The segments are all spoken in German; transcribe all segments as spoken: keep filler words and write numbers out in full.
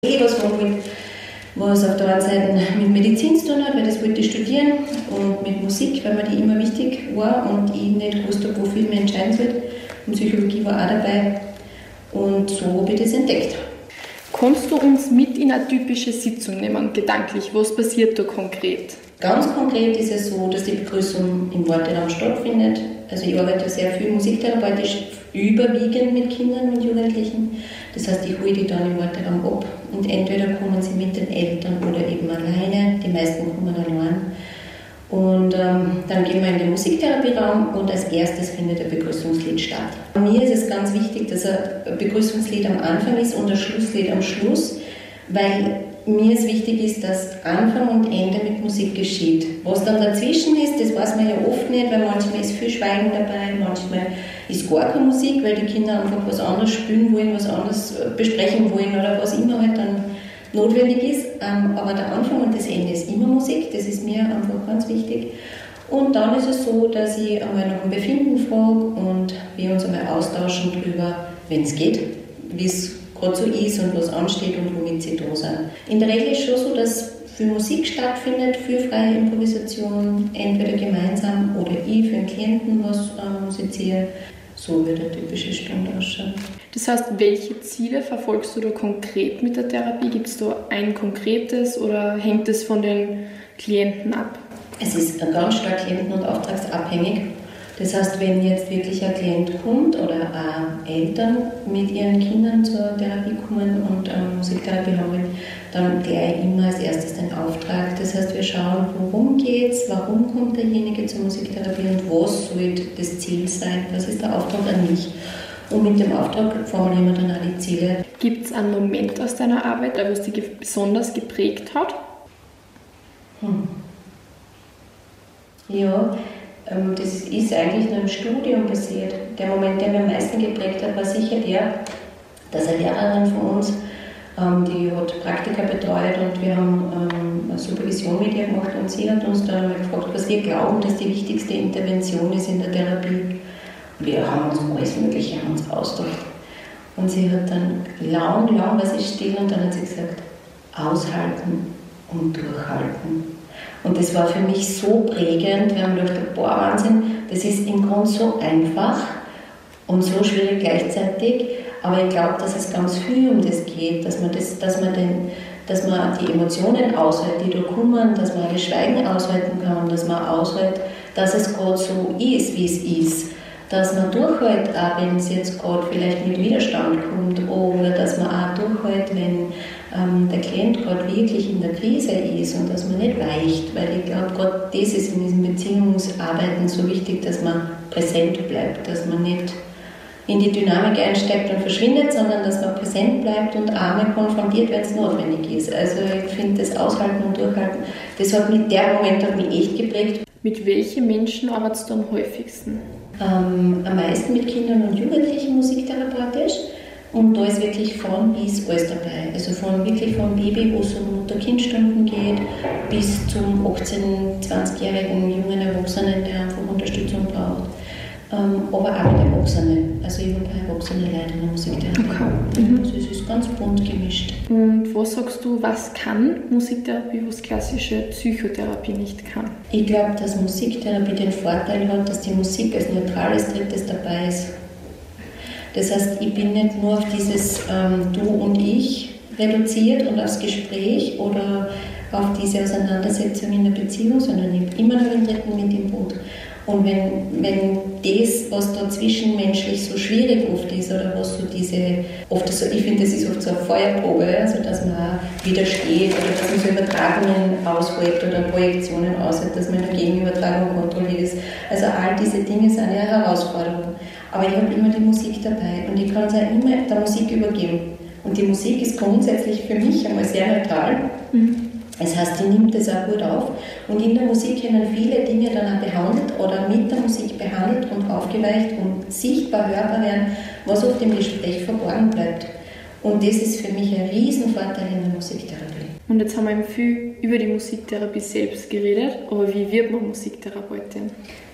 was machen will, was auf der einen Seite mit Medizin zu tun hat, weil das wollte ich studieren, und mit Musik, weil mir die immer wichtig war und ich nicht gewusst habe, wofür ich mich entscheiden soll. Und Psychologie war auch dabei, und so habe ich das entdeckt. Kannst du uns mit in eine typische Sitzung nehmen, gedanklich? Was passiert da konkret? Ganz konkret ist es so, dass die Begrüßung im Warteraum stattfindet. Also ich arbeite sehr viel musiktherapeutisch, überwiegend mit Kindern und Jugendlichen. Das heißt, ich hole die dann im Warteraum ab und entweder kommen sie mit den Eltern oder eben alleine. Die meisten kommen allein. Und ähm, dann gehen wir in den Musiktherapieraum und als erstes findet ein Begrüßungslied statt. Mir ist es ganz wichtig, dass ein Begrüßungslied am Anfang ist und ein Schlusslied am Schluss, weil mir es wichtig ist, dass Anfang und Ende mit Musik geschieht. Was dann dazwischen ist, das weiß man ja oft nicht, weil manchmal ist viel Schweigen dabei, manchmal ist gar keine Musik, weil die Kinder einfach was anderes spielen wollen, was anderes besprechen wollen oder was immer halt dann notwendig ist. Aber der Anfang und das Ende ist immer Musik, das ist mir einfach ganz wichtig. Und dann ist es so, dass ich einmal nach dem Befinden frage und wir uns einmal austauschen darüber, wenn es geht, wie es gerade so ist und was ansteht und womit sie da sind. In der Regel ist es schon so, dass viel Musik stattfindet, viel freie Improvisation, entweder gemeinsam oder ich für den Klienten was äh, musiziere. So wird eine typische Stunde ausschauen. Das heißt, welche Ziele verfolgst du da konkret mit der Therapie? Gibt es da ein konkretes oder hängt es von den Klienten ab? Es ist ganz stark klienten- und auftragsabhängig. Das heißt, wenn jetzt wirklich ein Klient kommt oder auch Eltern mit ihren Kindern zur Therapie kommen und ähm, Musiktherapie haben wollen, dann kläre ich immer als erstes den Auftrag. Das heißt, wir schauen, worum geht es, warum kommt derjenige zur Musiktherapie und was soll das Ziel sein, was ist der Auftrag an mich. Und mit dem Auftrag formulieren wir dann auch die Ziele. Gibt es einen Moment aus deiner Arbeit, der was dich besonders geprägt hat? Hm. Ja, das ist eigentlich nur im Studium passiert. Der Moment, der mir am meisten geprägt hat, war sicher der, dass eine Lehrerin von uns, die hat Praktika betreut und wir haben eine Supervision mit ihr gemacht und sie hat uns dann gefragt, was wir glauben, dass die wichtigste Intervention ist in der Therapie. Wir haben uns alles Mögliche haben uns ausgedacht. Und sie hat dann lang, lang war sie still und dann hat sie gesagt, aushalten und durchhalten. Und das war für mich so prägend. Wir haben gedacht, boah, Wahnsinn, das ist im Grunde so einfach und so schwierig gleichzeitig. Aber ich glaube, dass es ganz viel um das geht, dass man, das, dass man, den, dass man die Emotionen aushält, die da kommen, dass man das Schweigen aushalten kann, dass man aushält, dass es gerade so ist, wie es ist. Dass man durchhält, auch wenn es jetzt gerade vielleicht mit Widerstand kommt, oder dass man auch durchhält, wenn ähm, der Klient gerade wirklich in der Krise ist und dass man nicht weicht, weil ich glaube, gerade das ist in diesen Beziehungsarbeiten so wichtig, dass man präsent bleibt, dass man nicht in die Dynamik einsteigt und verschwindet, sondern dass man präsent bleibt und einmal konfrontiert, wenn es notwendig ist. Also ich finde, das Aushalten und Durchhalten, das hat mich, der Moment hat mich echt geprägt. Mit welchen Menschen arbeitest du am häufigsten? Ähm, am meisten mit Kindern und Jugendlichen musiktherapeutisch, und da ist wirklich von bis alles dabei. Also von wirklich vom Baby, wo es um Mutter-Kind-Stunden geht, bis zum achtzehn-, zwanzigjährigen jungen Erwachsenen, der einfach Unterstützung braucht. Ähm, aber auch mit Erwachsenen. Also ich habe ein paar erwachsene Leute in der Musiktherapie. Okay. Mhm. Also es ist ganz bunt gemischt. Und was sagst du, was kann Musiktherapie, was klassische Psychotherapie nicht kann? Ich glaube, dass Musiktherapie den Vorteil hat, dass die Musik als neutrales Drittes dabei ist. Das heißt, ich bin nicht nur auf dieses ähm, Du und Ich reduziert und aufs Gespräch oder auf diese Auseinandersetzung in der Beziehung, sondern ich habe immer noch einen Dritten mit im Boot. Und wenn, wenn das, was da zwischenmenschlich so schwierig oft ist, oder was so diese, oft so, ich finde, das ist oft so eine Feuerprobe, also dass man auch widersteht oder dass man so Übertragungen aushält oder Projektionen aushält, dass man in der Gegenübertragung kontrolliert ist. Also all diese Dinge sind ja Herausforderungen. Aber ich habe immer die Musik dabei und ich kann es auch immer der Musik übergeben. Und die Musik ist grundsätzlich für mich einmal sehr neutral. Mhm. Das heißt, die nimmt es auch gut auf. Und in der Musik können viele Dinge dann auch behandelt oder mit der Musik behandelt und aufgeweicht und sichtbar hörbar werden, was oft im Gespräch verborgen bleibt. Und das ist für mich ein Riesenvorteil in der Musiktherapie. Und jetzt haben wir viel über die Musiktherapie selbst geredet, aber wie wird man Musiktherapeutin?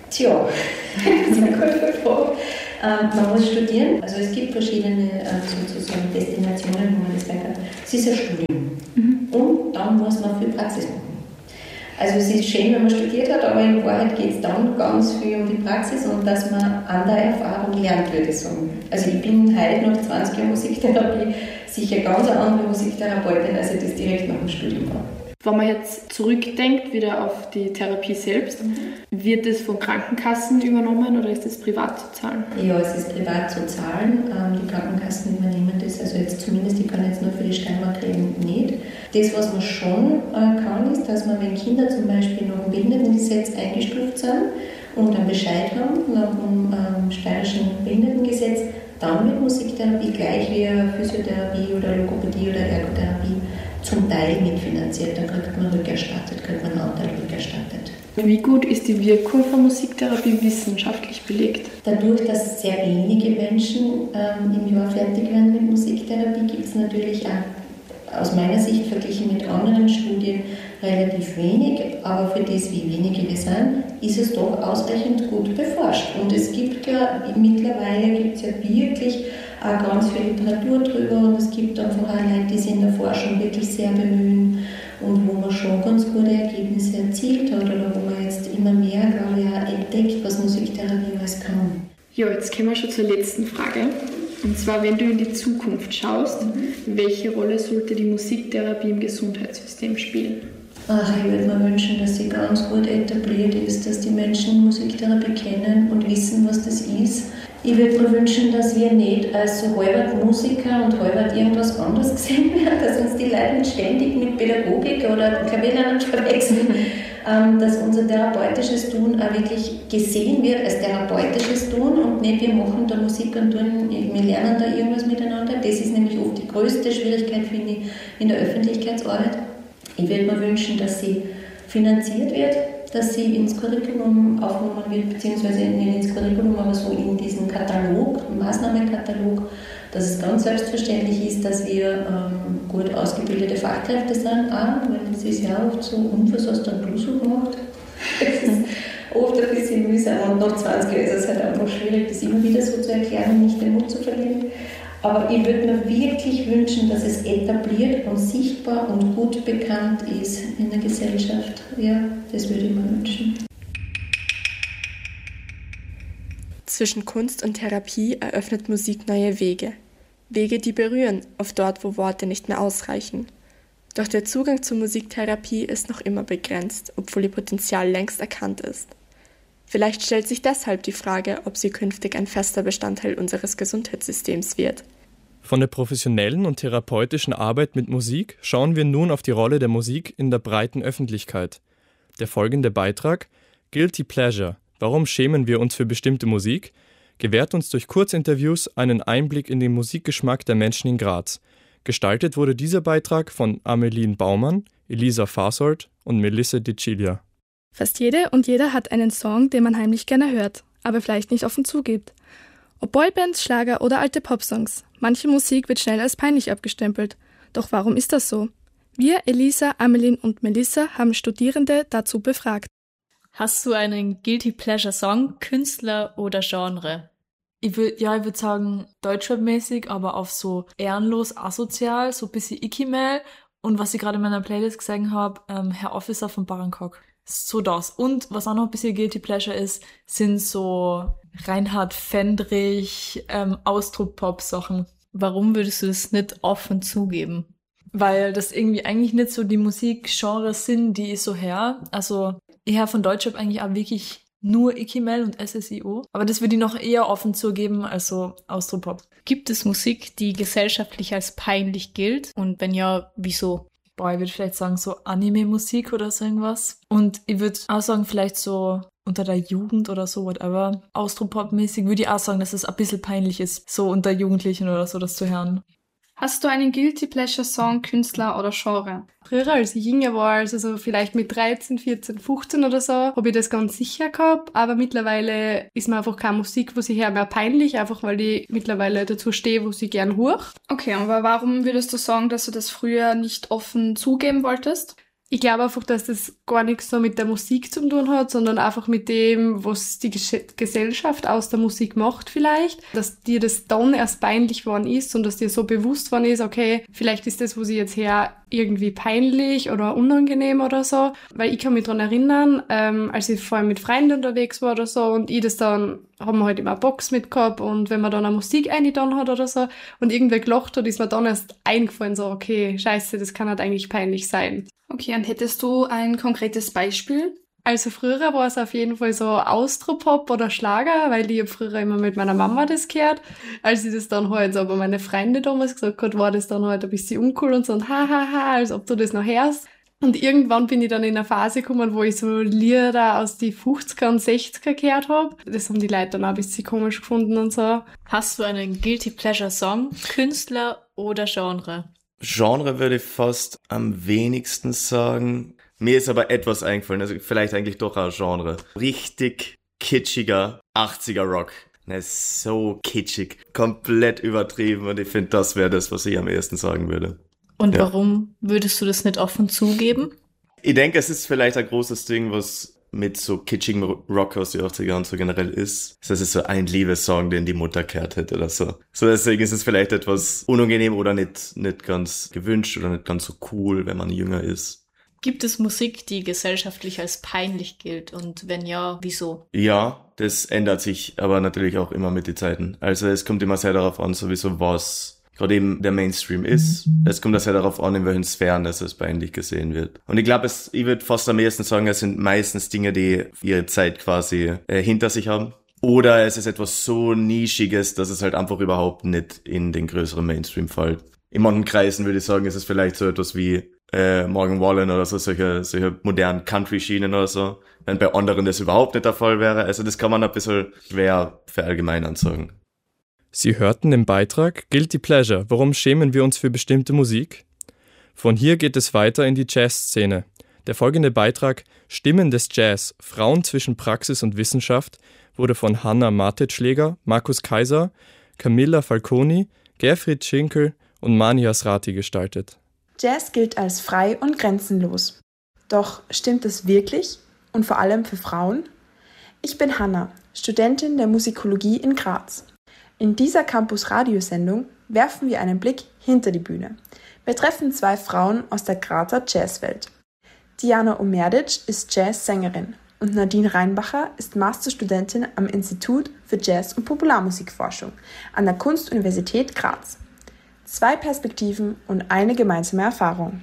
Tja, das ist eine gute Frage. Ähm, man muss studieren, also es gibt verschiedene äh, sozusagen Destinationen, wo man das sagen kann. Es ist ein Studium mhm. und dann muss man viel Praxis machen. Also es ist schön, wenn man studiert hat, aber in Wahrheit geht es dann ganz viel um die Praxis und dass man an der Erfahrung lernt, würde ich sagen. Also ich bin heute nach zwanzig Jahren Musiktherapie sicher ganz eine andere Musiktherapeutin, als ich das direkt nach dem Studium war. Wenn man jetzt zurückdenkt, wieder auf die Therapie selbst, mhm. wird es von Krankenkassen übernommen oder ist es privat zu zahlen? Ja, es ist privat zu zahlen. Die Krankenkassen übernehmen das, also jetzt zumindest, ich kann jetzt nur für die Steiermark reden, nicht. Das, was man schon kann, ist, dass man, wenn Kinder zum Beispiel nach dem Behindertengesetz eingestuft sind und einen Bescheid haben, nach dem ähm, steirischen Behindertengesetz, dann wird Musiktherapie gleich wie Physiotherapie oder Logopädie oder Ergotherapie zum Teil mitfinanziert. Dann kriegt man rückerstattet, kriegt man einen Anteil rückerstattet. Wie gut ist die Wirkung von Musiktherapie wissenschaftlich belegt? Dadurch, dass sehr wenige Menschen ähm, im Jahr fertig werden mit Musiktherapie, gibt es natürlich auch aus meiner Sicht verglichen mit anderen Studien relativ wenig, aber für das, wie wenige wir sind, ist es doch ausreichend gut beforscht. Und es gibt ja, mittlerweile gibt es ja wirklich auch ganz viel Literatur drüber und es gibt einfach auch Leute, die sich in der Forschung wirklich sehr bemühen und wo man schon ganz gute Ergebnisse erzielt hat oder wo man jetzt immer mehr, glaube ich, auch entdeckt, was Musiktherapie alles kann. Ja, jetzt kommen wir schon zur letzten Frage. Und zwar, wenn du in die Zukunft schaust, mhm. welche Rolle sollte die Musiktherapie im Gesundheitssystem spielen? Ach, ich würde mir wünschen, dass sie ganz gut etabliert ist, dass die Menschen Musiktherapie kennen und wissen, was das ist. Ich würde mir wünschen, dass wir nicht als so halbert Musiker und halbert irgendwas anderes gesehen werden, dass uns die Leute nicht ständig mit Pädagogik oder Klavierlernen verwechseln, ähm, dass unser therapeutisches Tun auch wirklich gesehen wird als therapeutisches Tun und nicht wir machen da Musik und tun, wir lernen da irgendwas miteinander. Das ist nämlich oft die größte Schwierigkeit, finde ich, in der Öffentlichkeitsarbeit. Ich würde mir wünschen, dass sie finanziert wird, dass sie ins Curriculum aufgenommen wird, beziehungsweise nicht ins Curriculum, aber so in diesen Katalog, Maßnahmenkatalog, dass es ganz selbstverständlich ist, dass wir ähm, gut ausgebildete Fachkräfte sind, auch, weil es ist ja oft so, und was hast du dann du so gemacht? Das ist oft ein bisschen mühsam und nach zwanzig Jahren ist es halt einfach schwierig, das immer wieder so zu erklären und nicht den Mut zu verlieren. Aber ich würde mir wirklich wünschen, dass es etabliert und sichtbar und gut bekannt ist in der Gesellschaft. Ja, das würde ich mir wünschen. Zwischen Kunst und Therapie eröffnet Musik neue Wege. Wege, die berühren, auf dort, wo Worte nicht mehr ausreichen. Doch der Zugang zur Musiktherapie ist noch immer begrenzt, obwohl ihr Potenzial längst erkannt ist. Vielleicht stellt sich deshalb die Frage, ob sie künftig ein fester Bestandteil unseres Gesundheitssystems wird. Von der professionellen und therapeutischen Arbeit mit Musik schauen wir nun auf die Rolle der Musik in der breiten Öffentlichkeit. Der folgende Beitrag, Guilty Pleasure, warum schämen wir uns für bestimmte Musik, gewährt uns durch Kurzinterviews einen Einblick in den Musikgeschmack der Menschen in Graz. Gestaltet wurde dieser Beitrag von Ameline Baumann, Elisa Fasold und Melissa De Cilia. Fast jede und jeder hat einen Song, den man heimlich gerne hört, aber vielleicht nicht offen zugibt. Ob Boybands, Schlager oder alte Popsongs, manche Musik wird schnell als peinlich abgestempelt. Doch warum ist das so? Wir, Elisa, Ameline und Melissa, haben Studierende dazu befragt. Hast du einen Guilty Pleasure Song, Künstler oder Genre? Ich würd, ja, ich würde sagen Deutschrap-mäßig, aber auf so ehrenlos, asozial, so ein bisschen Icky-Mail. Und was ich gerade in meiner Playlist gesehen habe, ähm, Herr Officer von Barankok. So das. Und was auch noch ein bisschen Guilty Pleasure ist, sind so Reinhard Fendrich, ähm, Austro-Pop-Sachen. Warum würdest du das nicht offen zugeben? Weil das irgendwie eigentlich nicht so die Musikgenres sind, die ich so her. Also ich höre von Deutschrap eigentlich auch wirklich nur Icky-Mail und S S I O. Aber das würde ich noch eher offen zugeben als so Austro-Pop. Gibt es Musik, die gesellschaftlich als peinlich gilt? Und wenn ja, wieso? Boah, ich würde vielleicht sagen so Anime-Musik oder so irgendwas. Und ich würde auch sagen, vielleicht so unter der Jugend oder so, whatever. Austropop-mäßig würde ich auch sagen, dass es ein bisschen peinlich ist, so unter Jugendlichen oder so das zu hören. Hast du einen Guilty Pleasure Song, Künstler oder Genre? Früher, als ich jünger war, also so vielleicht mit dreizehn, vierzehn, fünfzehn oder so, habe ich das ganz sicher gehabt, aber mittlerweile ist mir einfach keine Musik, wo ich höre, mehr peinlich, einfach weil ich mittlerweile dazu stehe, wo ich gern höre. Okay, aber warum würdest du sagen, dass du das früher nicht offen zugeben wolltest? Ich glaube einfach, dass das gar nichts so mit der Musik zu tun hat, sondern einfach mit dem, was die Gesch- Gesellschaft aus der Musik macht vielleicht. Dass dir das dann erst peinlich worden ist und dass dir so bewusst worden ist, okay, vielleicht ist das, was ich jetzt her, irgendwie peinlich oder unangenehm oder so. Weil ich kann mich daran erinnern, ähm, als ich vor allem mit Freunden unterwegs war oder so und ich das dann, haben wir halt immer eine Box mitgehabt und wenn man dann eine Musik eingetan hat oder so und irgendwer gelacht hat, ist mir dann erst eingefallen, so, okay, scheiße, das kann halt eigentlich peinlich sein. Okay, und hättest du ein konkretes Beispiel? Also früher war es auf jeden Fall so Austropop oder Schlager, weil ich hab früher immer mit meiner Mama das gehört. Als ich das dann halt so bei meinen Freunden damals gesagt hat, war das dann halt ein bisschen uncool und so ein Hahaha, als ob du das noch hörst. Und irgendwann bin ich dann in eine Phase gekommen, wo ich so Lieder aus die fünfziger und sechziger gehört habe. Das haben die Leute dann auch ein bisschen komisch gefunden und so. Hast du einen Guilty Pleasure Song, Künstler oder Genre? Genre würde ich fast am wenigsten sagen. Mir ist aber etwas eingefallen, also vielleicht eigentlich doch auch Genre. Richtig kitschiger achtziger Rock. Ne, so kitschig, komplett übertrieben und ich finde, das wäre das, was ich am ehesten sagen würde. Und Ja. warum würdest du das nicht offen zugeben? Ich denke, es ist vielleicht ein großes Ding, was mit so kitschigen Rock aus den achtziger Jahren so generell ist. Das ist so ein Liebessong, den die Mutter gehört hätte oder so. So deswegen ist es vielleicht etwas unangenehm oder nicht, nicht ganz gewünscht oder nicht ganz so cool, wenn man jünger ist. Gibt es Musik, die gesellschaftlich als peinlich gilt? Und wenn ja, wieso? Ja, das ändert sich aber natürlich auch immer mit den Zeiten. Also es kommt immer sehr darauf an, sowieso was gerade eben der Mainstream ist. Es kommt auch sehr darauf an, in welchen Sphären das als peinlich gesehen wird. Und ich glaube, es, ich würde fast am ehesten sagen, es sind meistens Dinge, die ihre Zeit quasi äh, hinter sich haben. Oder es ist etwas so Nischiges, dass es halt einfach überhaupt nicht in den größeren Mainstream fällt. In manchen Kreisen würde ich sagen, ist es vielleicht so etwas wie äh, Morgan Wallen oder so, solche, solche modernen Country-Schienen oder so. Wenn bei anderen das überhaupt nicht der Fall wäre. Also das kann man ein bisschen schwer verallgemeinern sagen. Sie hörten den Beitrag Guilty Pleasure, warum schämen wir uns für bestimmte Musik? Von hier geht es weiter in die Jazzszene. Der folgende Beitrag Stimmen des Jazz, Frauen zwischen Praxis und Wissenschaft wurde von Hanna Martetschläger, Markus Kaiser, Camilla Falconi, Gerfried Schinkel und Mani Hasrati gestaltet. Jazz gilt als frei und grenzenlos. Doch stimmt das wirklich und vor allem für Frauen? Ich bin Hanna, Studentin der Musikologie in Graz. In dieser Campus-Radiosendung werfen wir einen Blick hinter die Bühne. Wir treffen zwei Frauen aus der Grazer Jazzwelt. Diana Omerdic ist Jazzsängerin und Nadine Reinbacher ist Masterstudentin am Institut für Jazz- und Popularmusikforschung an der Kunstuniversität Graz. Zwei Perspektiven und eine gemeinsame Erfahrung.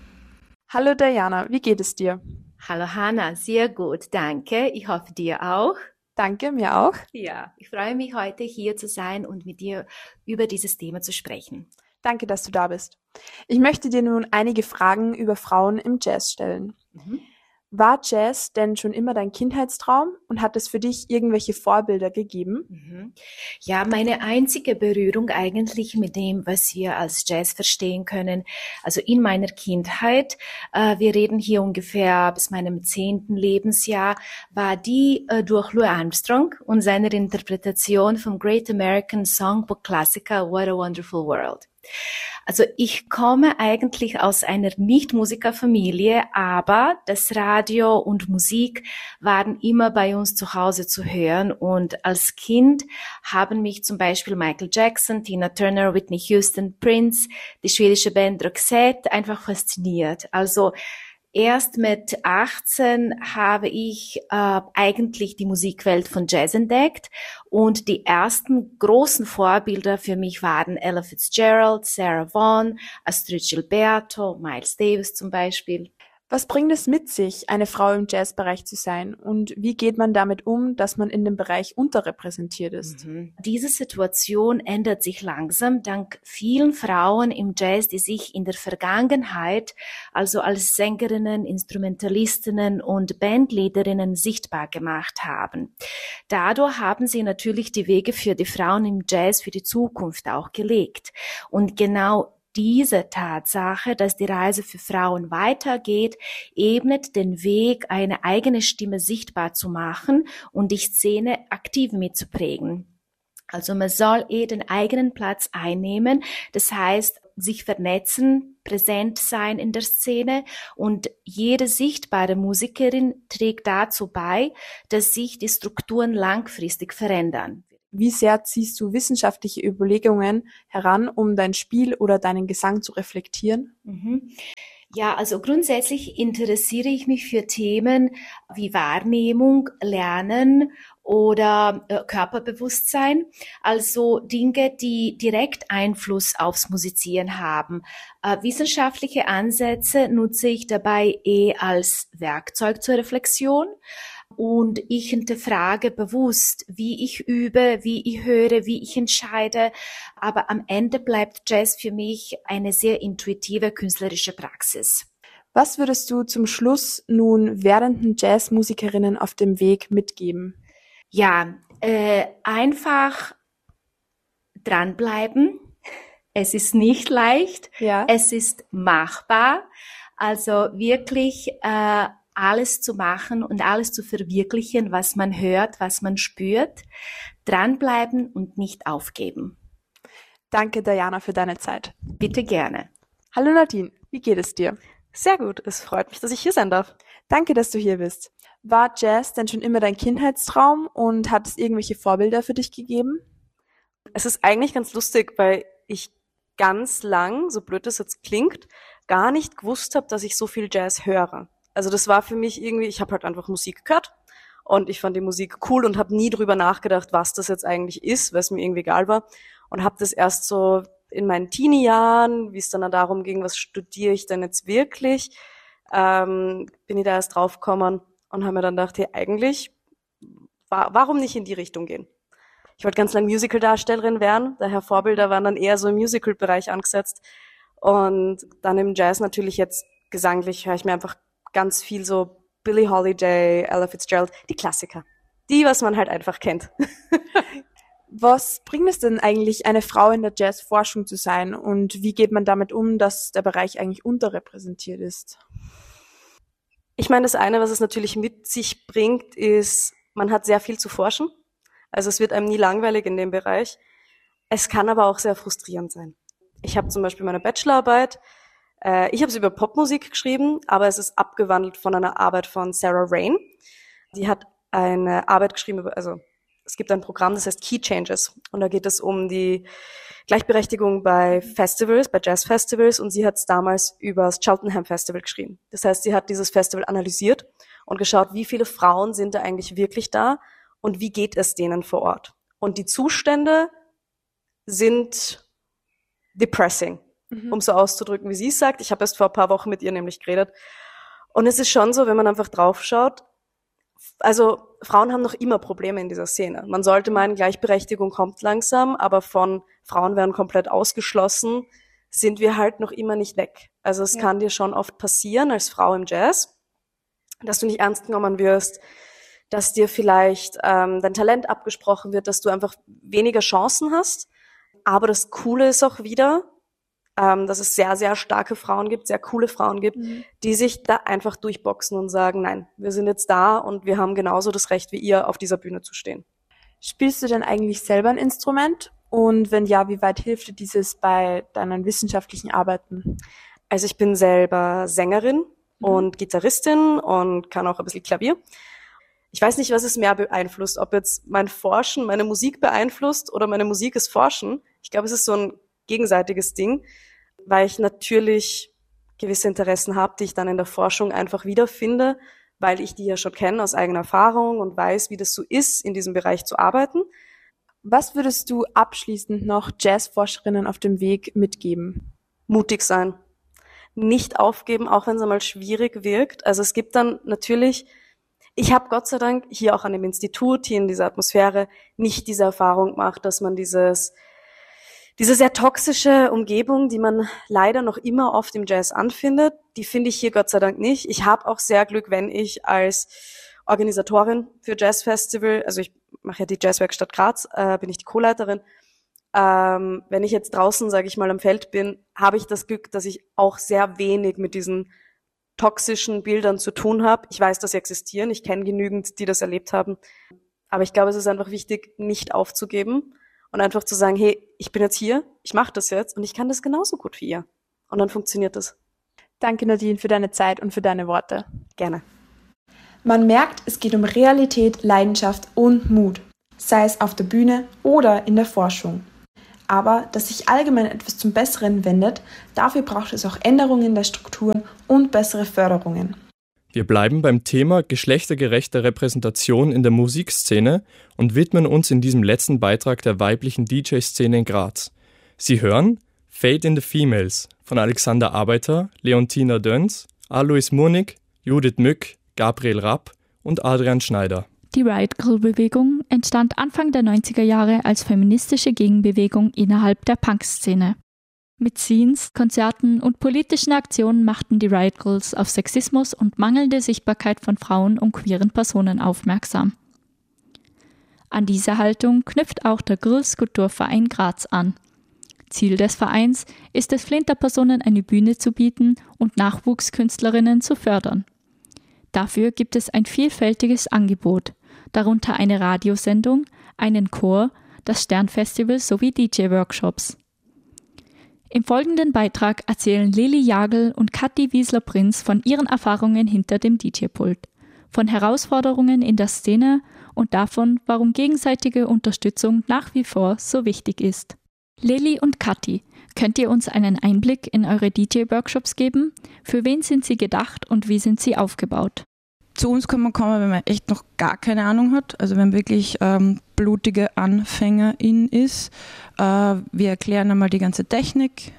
Hallo Diana, wie geht es dir? Hallo Hanna, sehr gut, danke. Ich hoffe dir auch. Danke, mir auch. Ja, ich freue mich heute hier zu sein und mit dir über dieses Thema zu sprechen. Danke, dass du da bist. Ich möchte dir nun einige Fragen über Frauen im Jazz stellen. Mhm. War Jazz denn schon immer dein Kindheitstraum und hat es für dich irgendwelche Vorbilder gegeben? Mhm. Ja, meine einzige Berührung eigentlich mit dem, was wir als Jazz verstehen können, also in meiner Kindheit, äh, wir reden hier ungefähr bis meinem zehnten Lebensjahr, war die äh, durch Louis Armstrong und seiner Interpretation vom Great American Songbook Klassiker What a Wonderful World. Also ich komme eigentlich aus einer Nicht-Musikerfamilie, aber das Radio und Musik waren immer bei uns zu Hause zu hören und als Kind haben mich zum Beispiel Michael Jackson, Tina Turner, Whitney Houston, Prince, die schwedische Band Roxette einfach fasziniert. Also erst mit achtzehn habe ich äh, eigentlich die Musikwelt von Jazz entdeckt und die ersten großen Vorbilder für mich waren Ella Fitzgerald, Sarah Vaughan, Astrid Gilberto, Miles Davis zum Beispiel. Was bringt es mit sich, eine Frau im Jazzbereich zu sein und wie geht man damit um, dass man in dem Bereich unterrepräsentiert ist? Mhm. Diese Situation ändert sich langsam dank vielen Frauen im Jazz, die sich in der Vergangenheit also als Sängerinnen, Instrumentalistinnen und Bandleaderinnen sichtbar gemacht haben. Dadurch haben sie natürlich die Wege für die Frauen im Jazz für die Zukunft auch gelegt. Und genau diese Tatsache, dass die Reise für Frauen weitergeht, ebnet den Weg, eine eigene Stimme sichtbar zu machen und die Szene aktiv mitzuprägen. Also man soll eh den eigenen Platz einnehmen. Das heißt, sich vernetzen, präsent sein in der Szene und jede sichtbare Musikerin trägt dazu bei, dass sich die Strukturen langfristig verändern. Wie sehr ziehst du wissenschaftliche Überlegungen heran, um dein Spiel oder deinen Gesang zu reflektieren? Mhm. Ja, also grundsätzlich interessiere ich mich für Themen wie Wahrnehmung, Lernen oder äh, Körperbewusstsein, also Dinge, die direkt Einfluss aufs Musizieren haben. Äh, wissenschaftliche Ansätze nutze ich dabei eh als Werkzeug zur Reflexion. Und ich hinterfrage bewusst, wie ich übe, wie ich höre, wie ich entscheide. Aber am Ende bleibt Jazz für mich eine sehr intuitive künstlerische Praxis. Was würdest du zum Schluss nun werdenden Jazzmusikerinnen auf dem Weg mitgeben? Ja, äh, einfach dranbleiben. Es ist nicht leicht. Ja. Es ist machbar. Also wirklich äh, alles zu machen und alles zu verwirklichen, was man hört, was man spürt. Dranbleiben und nicht aufgeben. Danke, Diana, für deine Zeit. Bitte gerne. Hallo Nadine, wie geht es dir? Sehr gut, es freut mich, dass ich hier sein darf. Danke, dass du hier bist. War Jazz denn schon immer dein Kindheitstraum und hat es irgendwelche Vorbilder für dich gegeben? Es ist eigentlich ganz lustig, weil ich ganz lang, so blöd es jetzt klingt, gar nicht gewusst habe, dass ich so viel Jazz höre. Also das war für mich irgendwie, ich habe halt einfach Musik gehört und ich fand die Musik cool und habe nie drüber nachgedacht, was das jetzt eigentlich ist, weil es mir irgendwie egal war. Und habe das erst so in meinen Teenie-Jahren, wie es dann darum ging, was studiere ich denn jetzt wirklich, ähm, bin ich da erst draufgekommen und habe mir dann gedacht, hey, eigentlich, wa- warum nicht in die Richtung gehen? Ich wollte ganz lange Musical-Darstellerin werden, daher Vorbilder waren dann eher so im Musical-Bereich angesetzt. Und dann im Jazz natürlich jetzt gesanglich höre ich mir einfach ganz viel so Billie Holiday, Ella Fitzgerald, die Klassiker. Die, was man halt einfach kennt. Was bringt es denn eigentlich, eine Frau in der Jazzforschung zu sein und wie geht man damit um, dass der Bereich eigentlich unterrepräsentiert ist? Ich meine, das eine, was es natürlich mit sich bringt, ist, man hat sehr viel zu forschen. Also es wird einem nie langweilig in dem Bereich. Es kann aber auch sehr frustrierend sein. Ich habe zum Beispiel meine Bachelorarbeit, äh, ich habe sie über Popmusik geschrieben, aber es ist abgewandelt von einer Arbeit von Sarah Rain. Die hat eine Arbeit geschrieben über, also es gibt ein Programm, das heißt Key Changes. Und da geht es um die Gleichberechtigung bei Festivals, bei Jazzfestivals. Und sie hat es damals über das Cheltenham Festival geschrieben. Das heißt, sie hat dieses Festival analysiert und geschaut, wie viele Frauen sind da eigentlich wirklich da und wie geht es denen vor Ort. Und die Zustände sind depressing, mhm. um so auszudrücken, wie sie es sagt. Ich habe erst vor ein paar Wochen mit ihr nämlich geredet. Und es ist schon so, wenn man einfach draufschaut, also Frauen haben noch immer Probleme in dieser Szene. Man sollte meinen, Gleichberechtigung kommt langsam, aber von Frauen werden komplett ausgeschlossen, sind wir halt noch immer nicht weg. Also es ja. kann dir schon oft passieren als Frau im Jazz, dass du nicht ernst genommen wirst, dass dir vielleicht ähm, dein Talent abgesprochen wird, dass du einfach weniger Chancen hast. Aber das Coole ist auch wieder, ähm, dass es sehr, sehr starke Frauen gibt, sehr coole Frauen gibt, mhm. die sich da einfach durchboxen und sagen, nein, wir sind jetzt da und wir haben genauso das Recht wie ihr, auf dieser Bühne zu stehen. Spielst du denn eigentlich selber ein Instrument? Und wenn ja, wie weit hilft dir dieses bei deinen wissenschaftlichen Arbeiten? Also ich bin selber Sängerin mhm. und Gitarristin und kann auch ein bisschen Klavier. Ich weiß nicht, was es mehr beeinflusst, ob jetzt mein Forschen meine Musik beeinflusst oder meine Musik ist Forschen. Ich glaube, es ist so ein gegenseitiges Ding, weil ich natürlich gewisse Interessen habe, die ich dann in der Forschung einfach wiederfinde, weil ich die ja schon kenne aus eigener Erfahrung und weiß, wie das so ist, in diesem Bereich zu arbeiten. Was würdest du abschließend noch Jazzforscherinnen auf dem Weg mitgeben? Mutig sein. Nicht aufgeben, auch wenn es einmal schwierig wirkt. Also es gibt dann natürlich, ich habe Gott sei Dank hier auch an dem Institut, hier in dieser Atmosphäre, nicht diese Erfahrung gemacht, dass man dieses Diese sehr toxische Umgebung, die man leider noch immer oft im Jazz anfindet, die finde ich hier Gott sei Dank nicht. Ich habe auch sehr Glück, wenn ich als Organisatorin für Jazzfestival, also ich mache ja die Jazzwerkstatt Graz, äh, bin ich die Co-Leiterin, ähm, wenn ich jetzt draußen, sage ich mal, am Feld bin, habe ich das Glück, dass ich auch sehr wenig mit diesen toxischen Bildern zu tun habe. Ich weiß, dass sie existieren, ich kenne genügend, die das erlebt haben. Aber ich glaube, es ist einfach wichtig, nicht aufzugeben Und einfach zu sagen, hey, ich bin jetzt hier, ich mache das jetzt und ich kann das genauso gut wie ihr. Und dann funktioniert das. Danke Nadine für deine Zeit und für deine Worte. Gerne. Man merkt, es geht um Realität, Leidenschaft und Mut, sei es auf der Bühne oder in der Forschung. Aber dass sich allgemein etwas zum Besseren wendet, dafür braucht es auch Änderungen der Strukturen und bessere Förderungen. Wir bleiben beim Thema geschlechtergerechte Repräsentation in der Musikszene und widmen uns in diesem letzten Beitrag der weiblichen D J-Szene in Graz. Sie hören Fate in the Females von Alexander Arbeiter, Leontina Döns, Alois Murnig, Judith Mück, Gabriel Rapp und Adrian Schneider. Die Riot-Grrrl-Bewegung entstand Anfang der neunziger Jahre als feministische Gegenbewegung innerhalb der Punk-Szene. Mit Scenes, Konzerten und politischen Aktionen machten die Riot Grrrls auf Sexismus und mangelnde Sichtbarkeit von Frauen und queeren Personen aufmerksam. An diese Haltung knüpft auch der Grrrl-Skulpturverein Graz an. Ziel des Vereins ist es, Flinterpersonen eine Bühne zu bieten und Nachwuchskünstlerinnen zu fördern. Dafür gibt es ein vielfältiges Angebot, darunter eine Radiosendung, einen Chor, das Sternfestival sowie D J-Workshops. Im folgenden Beitrag erzählen Lili Jagel und Kathi Wiesler-Prinz von ihren Erfahrungen hinter dem D J-Pult, von Herausforderungen in der Szene und davon, warum gegenseitige Unterstützung nach wie vor so wichtig ist. Lili und Kathi, könnt ihr uns einen Einblick in eure D J-Workshops geben? Für wen sind sie gedacht und wie sind sie aufgebaut? Zu uns kann man kommen, wenn man echt noch gar keine Ahnung hat, also wenn wirklich ähm, blutige Anfängerin ist. Äh, wir erklären einmal die ganze Technik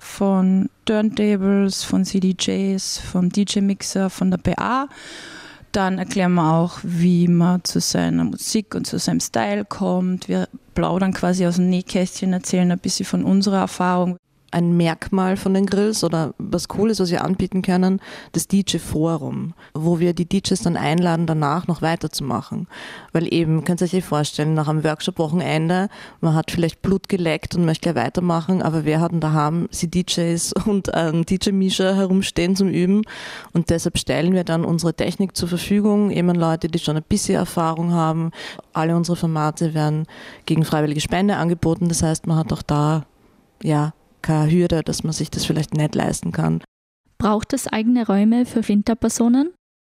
von Turntables, von C D Js, vom D J-Mixer, von der P A. Dann erklären wir auch, wie man zu seiner Musik und zu seinem Style kommt. Wir plaudern quasi aus dem Nähkästchen, erzählen ein bisschen von unserer Erfahrung. Ein Merkmal von den Grills oder was cool ist, was wir anbieten können, das D J-Forum, wo wir die D Js dann einladen, danach noch weiterzumachen. Weil eben, könnt ihr euch vorstellen, nach einem Workshop-Wochenende, man hat vielleicht Blut geleckt und möchte gleich weitermachen, aber wer hat denn daheim sie D Js und einen D J-Mischer herumstehen zum Üben? Und deshalb stellen wir dann unsere Technik zur Verfügung, eben Leute, die schon ein bisschen Erfahrung haben. Alle unsere Formate werden gegen freiwillige Spende angeboten, das heißt, man hat auch da, ja, keine Hürde, dass man sich das vielleicht nicht leisten kann. Braucht es eigene Räume für Flinterpersonen?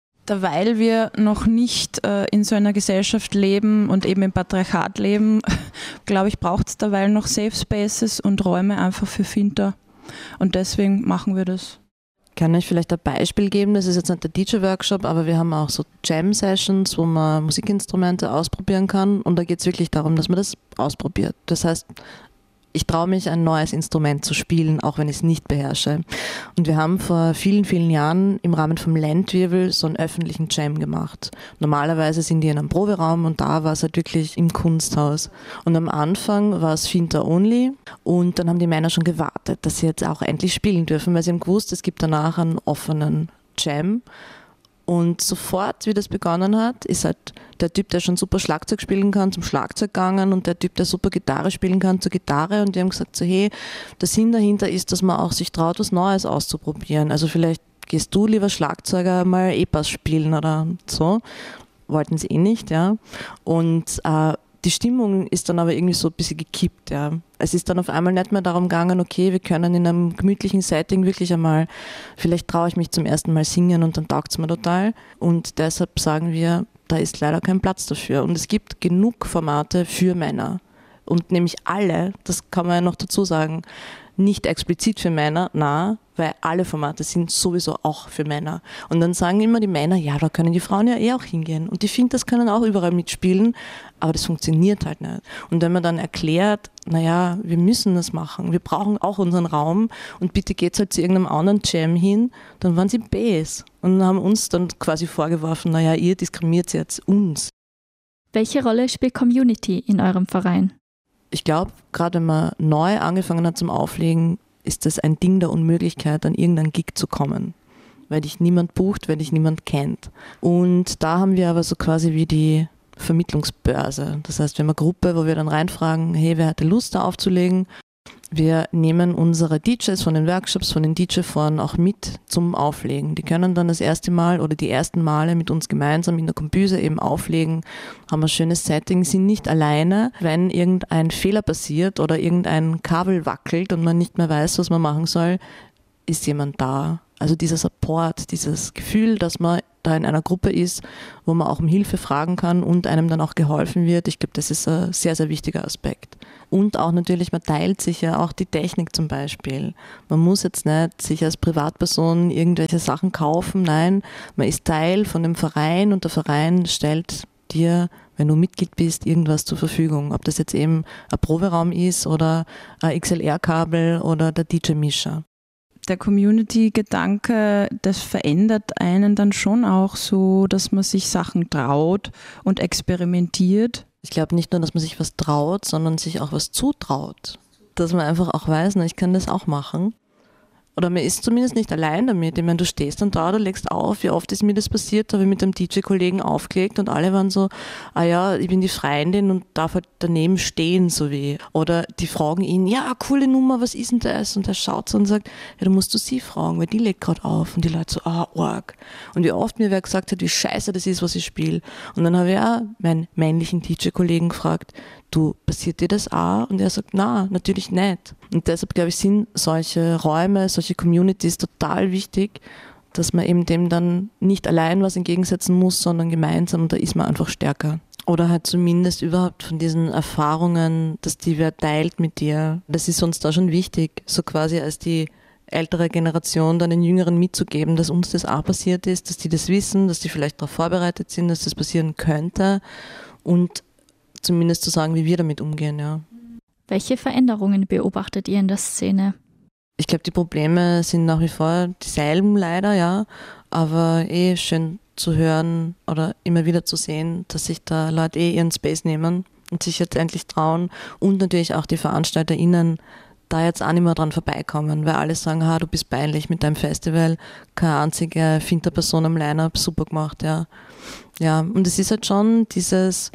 Weil wir noch nicht äh, in so einer Gesellschaft leben und eben im Patriarchat leben, glaube ich, braucht es derweil noch Safe Spaces und Räume einfach für Finter. Und deswegen machen wir das. Ich kann euch vielleicht ein Beispiel geben, das ist jetzt nicht der D J-Workshop, aber wir haben auch so Jam-Sessions, wo man Musikinstrumente ausprobieren kann und da geht es wirklich darum, dass man das ausprobiert. Das heißt, ich traue mich, ein neues Instrument zu spielen, auch wenn ich es nicht beherrsche. Und wir haben vor vielen, vielen Jahren im Rahmen vom Landwirbel so einen öffentlichen Jam gemacht. Normalerweise sind die in einem Proberaum und da war es halt wirklich im Kunsthaus. Und am Anfang war es Finter only und dann haben die Männer schon gewartet, dass sie jetzt auch endlich spielen dürfen, weil sie haben gewusst, es gibt danach einen offenen Jam. Und sofort, wie das begonnen hat, ist halt der Typ, der schon super Schlagzeug spielen kann, zum Schlagzeug gegangen und der Typ, der super Gitarre spielen kann, zur Gitarre. Und die haben gesagt so, hey, der Sinn dahinter ist, dass man auch sich traut, was Neues auszuprobieren. Also vielleicht gehst du, lieber Schlagzeuger, mal E-Bass spielen oder so. Wollten sie eh nicht, ja. Und äh, die Stimmung ist dann aber irgendwie so ein bisschen gekippt, ja. Es ist dann auf einmal nicht mehr darum gegangen, okay, wir können in einem gemütlichen Setting wirklich einmal, vielleicht traue ich mich zum ersten Mal singen und dann taugt es mir total. Und deshalb sagen wir, da ist leider kein Platz dafür. Und es gibt genug Formate für Männer. Und nämlich alle, das kann man ja noch dazu sagen, nicht explizit für Männer, na, weil alle Formate sind sowieso auch für Männer. Und dann sagen immer die Männer, ja, da können die Frauen ja eh auch hingehen. Und die Fintas können auch überall mitspielen, aber das funktioniert halt nicht. Und wenn man dann erklärt, naja, wir müssen das machen, wir brauchen auch unseren Raum und bitte geht's halt zu irgendeinem anderen Jam hin, dann waren sie Bs und haben uns dann quasi vorgeworfen, naja, ihr diskriminiert jetzt uns. Welche Rolle spielt Community in eurem Verein? Ich glaube, gerade wenn man neu angefangen hat zum Auflegen, ist das ein Ding der Unmöglichkeit, an irgendeinen Gig zu kommen, weil dich niemand bucht, weil dich niemand kennt. Und da haben wir aber so quasi wie die Vermittlungsbörse. Das heißt, wir haben eine Gruppe, wo wir dann reinfragen, hey, wer hätte Lust da aufzulegen? Wir nehmen unsere D Js von den Workshops, von den D J-Foren auch mit zum Auflegen. Die können dann das erste Mal oder die ersten Male mit uns gemeinsam in der Kombüse eben auflegen, haben ein schönes Setting, sind nicht alleine. Wenn irgendein Fehler passiert oder irgendein Kabel wackelt und man nicht mehr weiß, was man machen soll, ist jemand da. Also dieser Support, dieses Gefühl, dass man da in einer Gruppe ist, wo man auch um Hilfe fragen kann und einem dann auch geholfen wird. Ich glaube, das ist ein sehr, sehr wichtiger Aspekt. Und auch natürlich, man teilt sich ja auch die Technik zum Beispiel. Man muss jetzt nicht sich als Privatperson irgendwelche Sachen kaufen. Nein, man ist Teil von dem Verein und der Verein stellt dir, wenn du Mitglied bist, irgendwas zur Verfügung. Ob das jetzt eben ein Proberaum ist oder ein X L R-Kabel oder der D J-Mischer. Der Community-Gedanke, das verändert einen dann schon auch so, dass man sich Sachen traut und experimentiert. Ich glaube nicht nur, dass man sich was traut, sondern sich auch was zutraut. Dass man einfach auch weiß, na, ich kann das auch machen. Oder man ist zumindest nicht allein damit. Ich meine, du stehst dann da, du legst auf. Wie oft ist mir das passiert? Da habe ich mit einem D J-Kollegen aufgelegt und alle waren so, ah ja, ich bin die Freundin und darf halt daneben stehen, so wie. Oder die fragen ihn, ja, coole Nummer, was ist denn das? Und er schaut so und sagt, ja, da musst du sie fragen, weil die legt gerade auf. Und die Leute so, ah, arg. Und wie oft mir wer gesagt hat, wie scheiße das ist, was ich spiele. Und dann habe ich auch meinen männlichen D J-Kollegen gefragt, du, passiert dir das auch? Und er sagt, na, natürlich nicht. Und deshalb, glaube ich, sind solche Räume, solche Communities total wichtig, dass man eben dem dann nicht allein was entgegensetzen muss, sondern gemeinsam, und da ist man einfach stärker. Oder halt zumindest überhaupt von diesen Erfahrungen, dass die wer teilt mit dir. Das ist uns da schon wichtig, so quasi als die ältere Generation dann den Jüngeren mitzugeben, dass uns das auch passiert ist, dass die das wissen, dass die vielleicht darauf vorbereitet sind, dass das passieren könnte und zumindest zu sagen, wie wir damit umgehen, ja. Welche Veränderungen beobachtet ihr in der Szene? Ich glaube, die Probleme sind nach wie vor dieselben leider, ja, aber eh schön zu hören oder immer wieder zu sehen, dass sich da Leute eh ihren Space nehmen und sich jetzt endlich trauen und natürlich auch die VeranstalterInnen da jetzt auch nicht mehr dran vorbeikommen, weil alle sagen, ha, du bist peinlich mit deinem Festival, keine einzige Finterperson am Line-Up, super gemacht, ja. Ja, und es ist halt schon dieses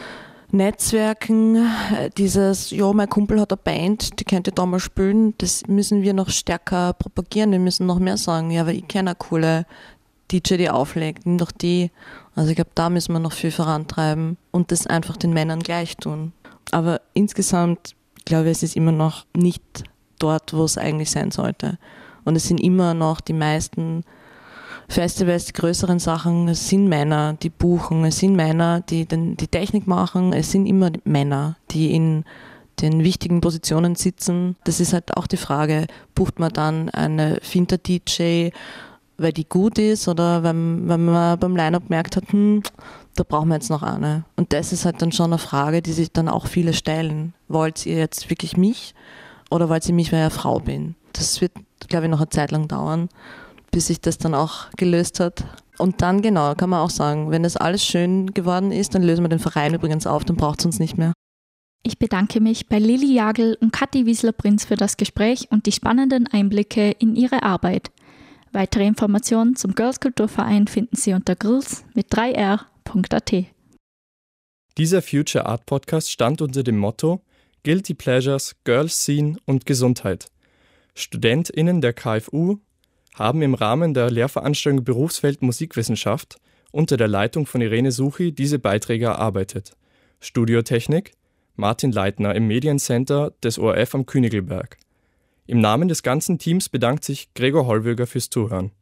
Netzwerken, dieses, ja, mein Kumpel hat eine Band, die könnte da mal spielen, das müssen wir noch stärker propagieren, wir müssen noch mehr sagen, ja, weil ich kenne eine coole D J, die auflegt, nimm doch die. Also ich glaube, da müssen wir noch viel vorantreiben und das einfach den Männern gleich tun. Aber insgesamt, glaube ich, es ist immer noch nicht dort, wo es eigentlich sein sollte. Und es sind immer noch die meisten Festivals, die größeren Sachen, es sind Männer, die buchen, es sind Männer, die den, die Technik machen, es sind immer Männer, die in den wichtigen Positionen sitzen. Das ist halt auch die Frage, bucht man dann eine Finter-D J, weil die gut ist oder wenn, wenn man beim Line-Up gemerkt hat, hm, da brauchen wir jetzt noch eine. Und das ist halt dann schon eine Frage, die sich dann auch viele stellen. Wollt ihr jetzt wirklich mich oder wollt ihr mich, weil ich eine Frau bin? Das wird, glaube ich, noch eine Zeit lang dauern, bis sich das dann auch gelöst hat. Und dann, genau, kann man auch sagen, wenn das alles schön geworden ist, dann lösen wir den Verein übrigens auf, dann braucht es uns nicht mehr. Ich bedanke mich bei Lilly Jagl und Kathi Wiesler-Prinz für das Gespräch und die spannenden Einblicke in ihre Arbeit. Weitere Informationen zum Girls Kulturverein finden Sie unter girls mit drei r punkt a t. Dieser Future Art Podcast stand unter dem Motto Guilty Pleasures, Girls Scene und Gesundheit. StudentInnen der K F U haben im Rahmen der Lehrveranstaltung Berufsfeld Musikwissenschaft unter der Leitung von Irene Suchi diese Beiträge erarbeitet. Studiotechnik Martin Leitner im Mediencenter des O R F am Königelberg. Im Namen des ganzen Teams bedankt sich Gregor Hollwöger fürs Zuhören.